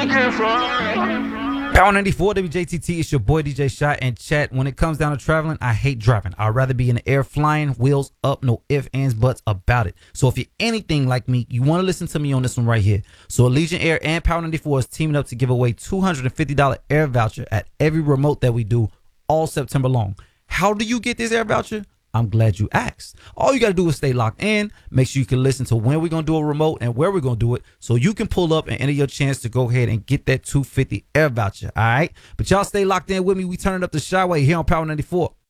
Power 94 WJTT, it's your boy DJ Shot and Chat. When it comes down to traveling, I hate driving. I'd rather be in the air flying, wheels up, no ifs, ands, buts about it. So if you're anything like me, you want to listen to me on this one right here. So Allegiant Air and Power 94 is teaming up to give away $250 air voucher at every remote that we do all September long. How do you get this air voucher? I'm glad you asked. All you got to do is stay locked in. Make sure you can listen to when we're going to do a remote and where we're going to do it so you can pull up and enter your chance to go ahead and get that $250 air voucher. All right. But y'all stay locked in with me. We turn it up the Shyway here on Power 94.